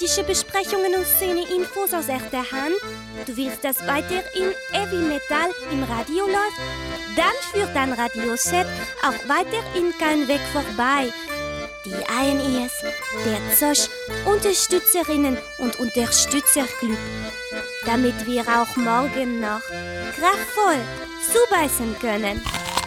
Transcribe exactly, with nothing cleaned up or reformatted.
praktische Besprechungen und Szene-Infos aus erster Hand? Du willst, dass weiter in Heavy Metal im Radio läuft? Dann führt dein Radioset auch weiter in Kein Weg vorbei. Die I N E S, der Zosch, Unterstützerinnen und Unterstützerclub. Damit wir auch morgen noch kraftvoll zubeißen können.